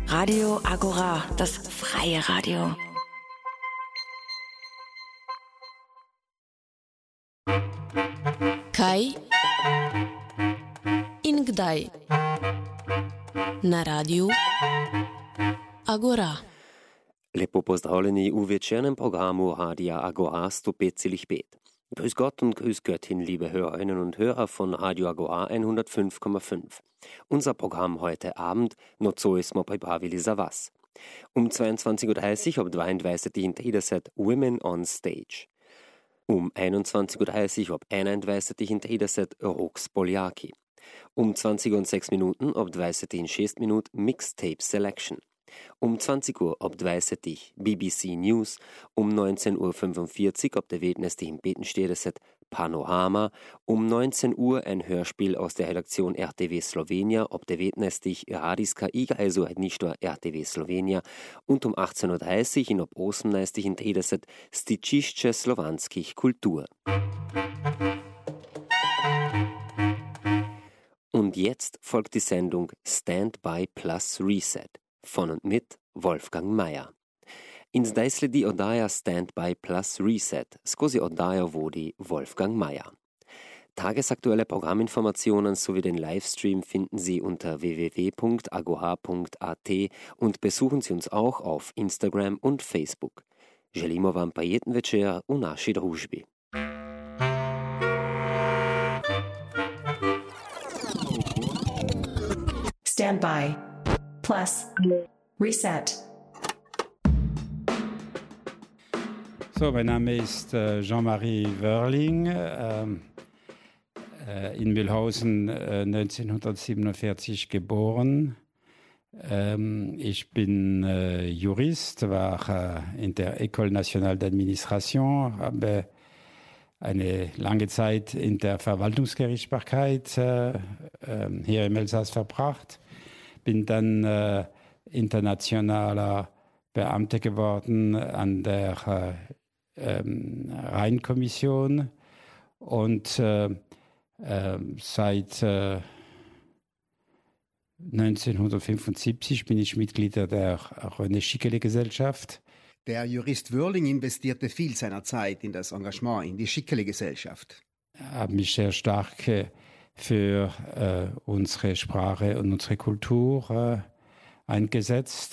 Radio Agora, das freie Radio. Kaj in kdaj na Radiu Agora. Lepo pozdravljeni v večernem programu Radia Agora 105,5. Grüß Gott und grüß Göttin, liebe Hörerinnen und Hörer von Radio Agora 105,5. Unser Programm heute Abend, no co smo pripravili za vas. 22:30 ob 22 in 30 Women on Stage. 21:30 ob 21 in 30 Rox Poljaki. 20:06 ob 20:06 Mixtape Selection. 20 Uhr ob 20 BBC News, 19:45 ob der 19:45 Panorama, 19 Uhr ein Hörspiel aus der Redaktion RTW Slowenija, ob der 19 Radijska igra, also nicht nur RTW Slowenija, und 18:30 in ob 18:30 Stičišče slovanskih kultur. Und jetzt folgt die Sendung Standby plus Reset von und mit Wolfgang Mayer. In zdaj sledi oddaja Standby plus Reset, skozi oddajo vodi Wolfgang Mayer. Tagesaktuelle Programminformationen sowie den Livestream finden Sie unter www.agora.at und besuchen Sie uns auch auf Instagram und Facebook. Želimo vam prijeten večer v naši družbi. Standby plus Reset. So, mein Name ist Jean-Marie Wörling, in Mühlhausen 1947 geboren. Ich bin Jurist, war in der École Nationale d'Administration, habe eine lange Zeit in der Verwaltungsgerichtsbarkeit hier im Elsass verbracht. Bin dann internationaler Beamter geworden an der Rheinkommission und seit 1975 bin ich Mitglied der René-Schickele-Gesellschaft. Der Jurist Wörling investierte viel seiner Zeit in das Engagement in die Schickele-Gesellschaft. Ich habe mich sehr stark für unsere Sprache und unsere Kultur eingesetzt.